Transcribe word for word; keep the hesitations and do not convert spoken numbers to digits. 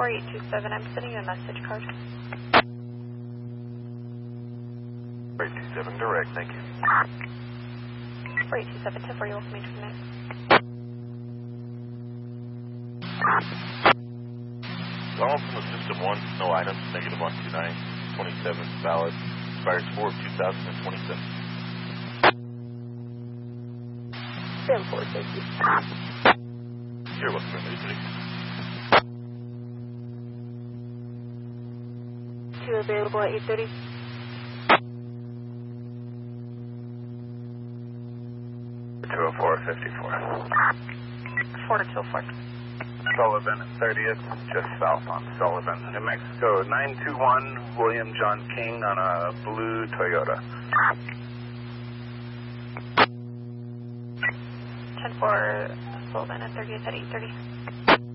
four eight two seven, I'm sending you a message card. four eight two seven, direct, thank you. four eight two seven, ten four, you welcome me to connect. Call from the system one, no items, negative one two nine, twenty-seven, valid, expires four of two thousand twenty-seven. Stand four, thank you. You're welcome, eight thirty. Two available at eight thirty. two oh four fifty-four. four to two oh four. Sullivan at thirtieth, just south on Sullivan, New Mexico, nine two one, William John King on a blue Toyota. ten four, Sullivan at thirtieth at eight thirty.